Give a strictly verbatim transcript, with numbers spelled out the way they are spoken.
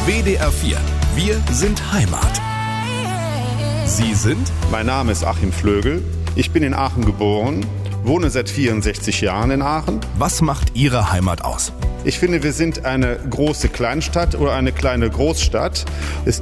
W D R vier. Wir sind Heimat. Sie sind? Mein Name ist Achim Flögel. Ich bin in Aachen geboren, wohne seit vierundsechzig Jahren in Aachen. Was macht Ihre Heimat aus? Ich finde, wir sind eine große Kleinstadt oder eine kleine Großstadt. Es